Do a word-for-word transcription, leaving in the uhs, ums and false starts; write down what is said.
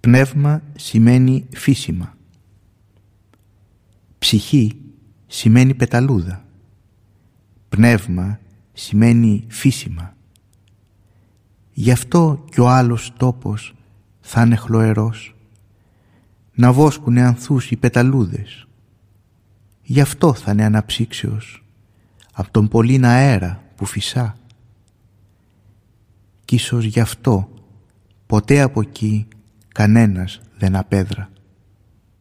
Πνεύμα σημαίνει φύσιμα. Ψυχή σημαίνει πεταλούδα. Πνεύμα σημαίνει φύσιμα. Γι' αυτό κι ο άλλος τόπος θα είναι χλωερός, να βόσκουνε ανθούς οι πεταλούδες. Γι' αυτό θα είναι αναψύξεως απ' τον πολύν αέρα που φυσά. Κι ίσως γι' αυτό ποτέ από εκεί κανένας δεν απέδρα.